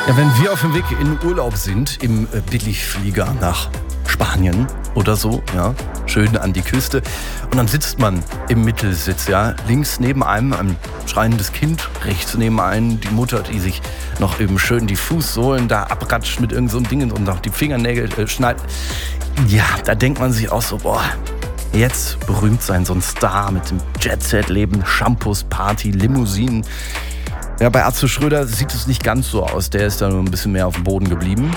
Ja, wenn wir auf dem Weg in Urlaub sind, im Billigflieger nach Spanien oder so, ja, schön an die Küste. Und dann sitzt man im Mittelsitz, ja, links neben einem ein schreiendes Kind, rechts neben einem die Mutter, die sich noch eben schön die Fußsohlen da abratscht mit irgend so einem Ding und noch die Fingernägel schneidet. Ja, da denkt man sich auch so, boah, jetzt berühmt sein, so ein Star mit dem Jet-Set-Leben, Shampoos, Party, Limousinen. Ja, bei Atze Schröder sieht es nicht ganz so aus. Der ist da nur ein bisschen mehr auf dem Boden geblieben.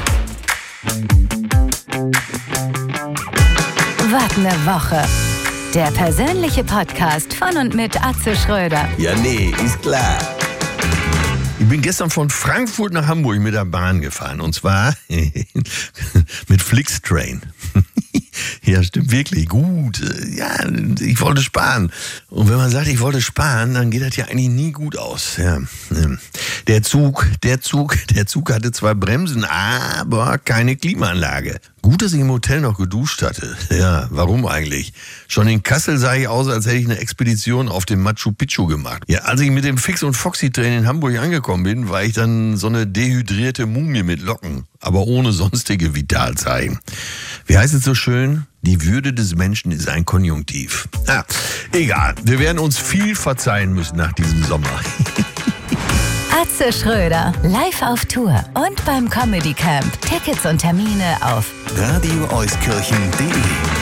Was ne Woche. Der persönliche Podcast von und mit Atze Schröder. Ja, nee, ist klar. Ich bin gestern von Frankfurt nach Hamburg mit der Bahn gefahren. Und zwar mit Flixtrain. Ja, stimmt wirklich. Gut. Ja, ich wollte sparen. Und wenn man sagt, ich wollte sparen, dann geht das ja eigentlich nie gut aus. Ja. Der Zug hatte zwar Bremsen, aber keine Klimaanlage. Gut, dass ich im Hotel noch geduscht hatte. Ja, warum eigentlich? Schon in Kassel sah ich aus, als hätte ich eine Expedition auf dem Machu Picchu gemacht. Ja, als ich mit dem Fix- und Foxy-Train in Hamburg angekommen bin, war ich dann so eine dehydrierte Mumie mit Locken, aber ohne sonstige Vitalzeichen. Wie heißt es so schön? Die Würde des Menschen ist ein Konjunktiv. Ja, egal. Wir werden uns viel verzeihen müssen nach diesem Sommer. Atze Schröder, live auf Tour und beim Comedy Camp. Tickets und Termine auf radioeuskirchen.de